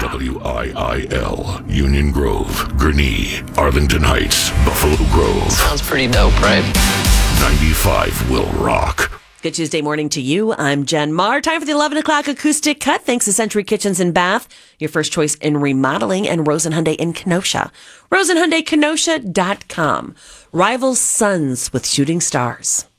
WIIL, Union Grove, Gurnee, Arlington Heights, Buffalo Grove. Sounds pretty dope, right? 95 will rock. Good Tuesday morning to you. I'm Jen Marr. Time for the 11 o'clock acoustic cut. Thanks to Century Kitchens and Bath, your first choice in remodeling, and Rosen Hyundai in Kenosha. RosenHyundaiKenosha.com. Rivals Sons with Shooting Stars.